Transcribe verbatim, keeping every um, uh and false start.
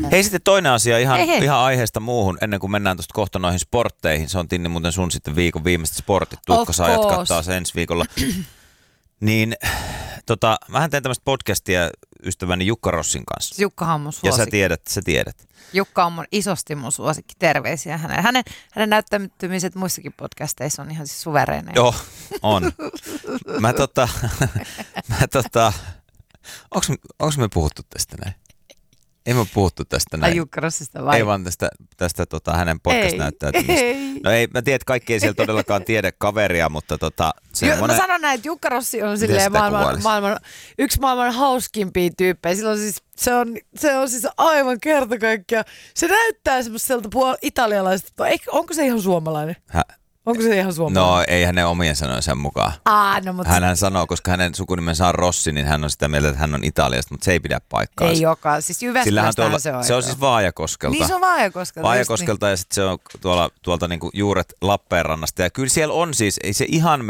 Hei, sitten toinen asia ihan, hei, hei. ihan aiheesta muuhun, ennen kuin mennään tuosta kohta noihin sportteihin. Se on Tinni muuten sun sitten viikon viimeiset sportit. Tuukka saa jatkaa taas ensi viikolla. Niin, tota, mähän teen tämmöistä podcastia ystäväni Jukka Rossin kanssa. Jukkahan on mun suosikki. Ja sä tiedät, sä tiedät. Jukka on mun, isosti mun suosikki. Terveisiä hänen. Hänen, hänen näyttämättömiset muissakin podcasteissa on ihan siis suvereineja. Joo, on. Mä tota, mä tota, onks, onks me puhuttu tästä näin? Ei me puhuttu tästä näin. Ai Jukka Rossista vai? Ei vaan tästä, tästä tota, hänen podcast-näyttäytymistä. Ei. No ei, mä tiedän, että kaikki ei siellä todellakaan tiedä kaveria, mutta tota... Semmoinen... Mä sanon näin, että Jukka Rossi on silleen maailman, maailman, yksi maailman hauskimpia tyyppejä. Silloin siis, se, on, se on siis aivan kerta kaikkiaan. Se näyttää semmoiselta puol- italialaiselta. Onko se ihan suomalainen? Hä? Onko se ihan suomalainen? No ei hänen omien sanojen sen mukaan. Aa, no, mutta... Hänhän sanoo, koska hänen sukunimensä on Rossi, niin hän on sitä mieltä, että hän on Italiasta, mutta se ei pidä paikkaansa. Ei joka, siis Jyväskylästähän se on. Se on siis Vaajakoskelta. Niin se on Vaajakoskelta. Vaajakoskelta niin. Ja sitten se on tuolla, tuolta niinku juuret Lappeenrannasta. Ja kyllä siellä on siis, ei se ihan